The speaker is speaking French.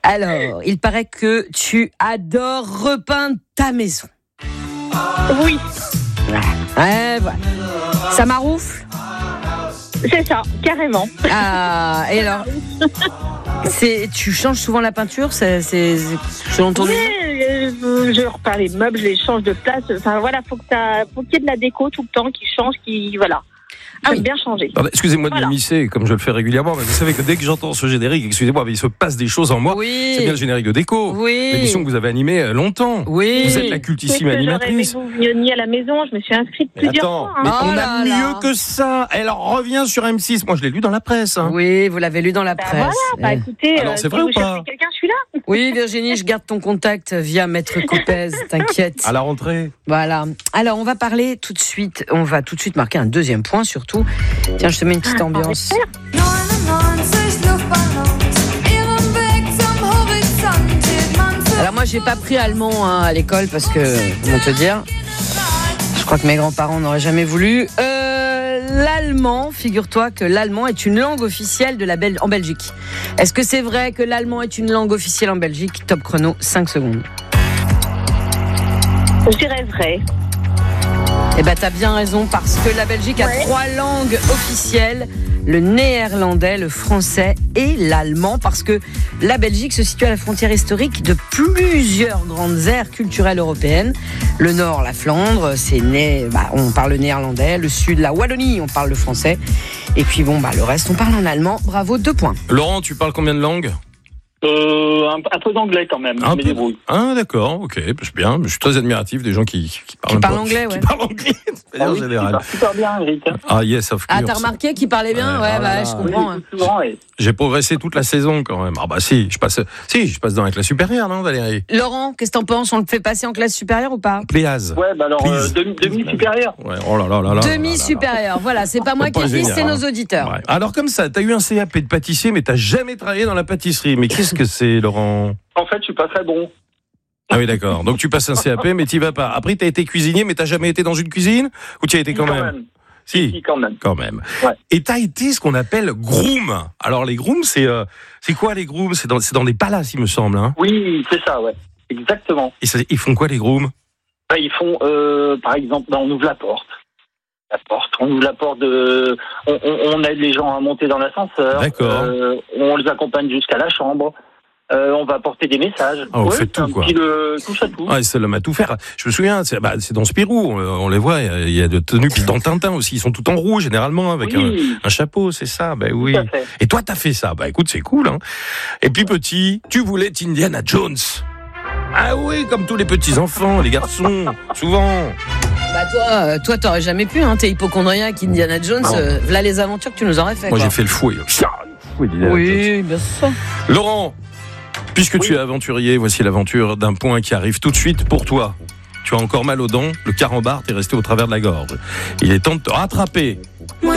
Alors, il paraît que tu adores repeindre ta maison. Oui, Ouais, voilà. Ça maroufle ? c'est ça, carrément. Ah, et alors tu changes souvent la peinture, c'est selon ton Oui, niveau ? je repeins les meubles, je les change de place. Enfin voilà, faut qu'il y ait de la déco tout le temps qui change, voilà. J'aime bien changer. Pardon, excusez-moi de m'immiscer, comme je le fais régulièrement, mais vous savez que dès que j'entends ce générique, excusez-moi, mais il se passe des choses en moi. Oui. C'est bien le générique de Déco. Oui. L'émission que vous avez animée longtemps. Oui. Vous êtes la cultissime animatrice. J'aurais aimé que vous veniez à la maison, je me suis inscrite plusieurs fois. Mais Oh on là a là. mieux que ça. Elle revient sur M6. Moi, je l'ai lu dans la presse. Hein. Oui, vous l'avez lu dans la presse. Voilà, écoutez, Alors, c'est si vrai vous ou pas cherchez quelqu'un, je suis là. Oui, Virginie, je garde ton contact via Maître Coupez, t'inquiète. À la rentrée. Voilà. Alors, on va parler tout de suite, marquer un deuxième point surtout. Tiens, je te mets une petite ambiance. Alors moi, j'ai pas pris allemand à l'école parce que, comment te dire, je crois que mes grands-parents n'auraient jamais voulu. L'allemand, figure-toi que l'allemand est une langue officielle en Belgique. Est-ce que c'est vrai que l'allemand est une langue officielle en Belgique ? Top chrono, 5 secondes. Je dirais vrai. Eh ben, t'as bien raison, parce que la Belgique a 3 langues officielles, le néerlandais, le français et l'allemand, parce que la Belgique se situe à la frontière historique de plusieurs grandes aires culturelles européennes. Le nord, la Flandre, on parle le néerlandais. Le sud, la Wallonie, on parle le français. Et puis le reste, on parle en allemand. Bravo, 2 points. Laurent, tu parles combien de langues ? Un peu d'anglais quand même. Un peu. Ah, d'accord, ok, c'est bien. Je suis très admiratif des gens qui parlent anglais, qui parlent anglais, de manière générale. Super bien, Eric. Ah, yes, of course. Ah, t'as remarqué qu'il parlait bien ? Je comprends. Oui, souvent, oui. J'ai progressé toute la saison quand même. Ah bah si, je passe dans la classe supérieure, non, Valérie ? Laurent, qu'est-ce que t'en penses ? On le fait passer en classe supérieure ou pas ? Pléaz. Ouais, alors demi-supérieur. Ouais, oh là là là là. Demi-supérieur, voilà, c'est pas moi qui le dis, c'est nos auditeurs. Ouais. Alors comme ça, t'as eu un CAP de pâtissier, mais t'as jamais travaillé dans la pâtisserie. Mais qu'est-ce que c'est, Laurent ? En fait, je suis pas très bon. Ah oui, d'accord. Donc tu passes un CAP, mais t'y vas pas. Après, t'as été cuisinier, mais t'as jamais été dans une cuisine ? Ou tu y as été quand même. Si, quand même. Quand même. Ouais. Et t'as été ce qu'on appelle groom. Alors les grooms, c'est quoi les grooms ? C'est dans des palaces, il me semble. Hein. Oui, c'est ça, ouais. Exactement. Et ils font quoi les grooms ? Ils font, par exemple, on ouvre la porte. On ouvre la porte on aide les gens à monter dans l'ascenseur. D'accord. On les accompagne jusqu'à la chambre. On va porter des messages. Ah, vous faites tout, quoi. Touche à tout. Ah, c'est l'homme à tout faire. Je me souviens, c'est dans Spirou, on les voit, il y a de tenues, puis dans Tintin aussi, ils sont tout en rouge, généralement, avec un chapeau, c'est ça, oui. Tout à fait. Et toi, t'as fait ça, écoute, c'est cool, hein. Et puis petit, tu voulais être Indiana Jones. Ah oui, comme tous les petits enfants, les garçons, souvent. Toi, t'aurais jamais pu, hein. T'es hypocondriaque, Indiana Jones, voilà les aventures que tu nous aurais fait. Moi, quoi. j'ai fait le fouet. Oui, bien sûr. Laurent, puisque tu es aventurier, voici l'aventure d'un point qui arrive tout de suite pour toi. Tu as encore mal aux dents, le carambar t'est resté au travers de la gorge. Il est temps de te rattraper.